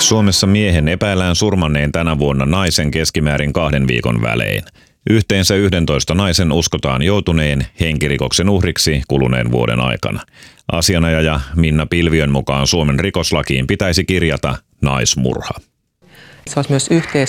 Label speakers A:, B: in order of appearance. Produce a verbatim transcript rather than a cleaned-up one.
A: Suomessa miehen epäillään surmanneen tänä vuonna naisen keskimäärin kahden viikon välein. Yhteensä yhdentoista naisen uskotaan joutuneen henkirikoksen uhriksi kuluneen vuoden aikana. Asianajaja Minna Pilviön mukaan Suomen rikoslakiin pitäisi kirjata naismurha.
B: Se olisi myös